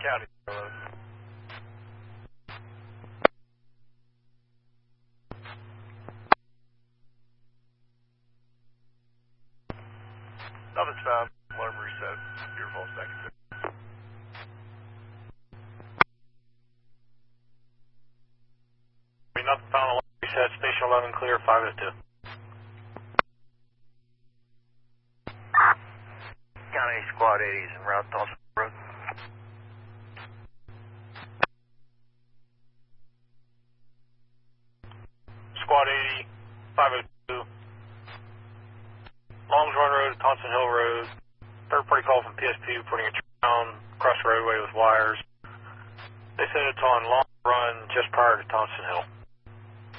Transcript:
County. Nothing's found. Alarm reset. Your phone second. Nothing found. Alarm reset. Station 11 clear. 502. County Squad 80s en route Dawson Road. Squad 80, 502. Longs Run Road, Thompson Hill Road. Third party call from PSP reporting a down across the roadway with wires. They said it's on Long Run just prior to Thompson Hill.